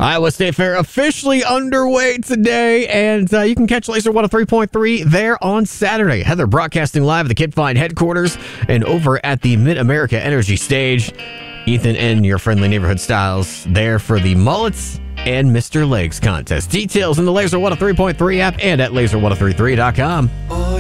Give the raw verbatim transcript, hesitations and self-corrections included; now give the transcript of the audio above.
Iowa State Fair officially underway today, and uh, you can catch Laser one oh three point three there on Saturday. Heather broadcasting live at the Kid Find headquarters and over at the Mid-America Energy Stage. Ethan and your friendly neighborhood styles there for the Mullets and Mister Legs contest. Details in the Laser one oh three point three app and at laser ten thirty-three dot com.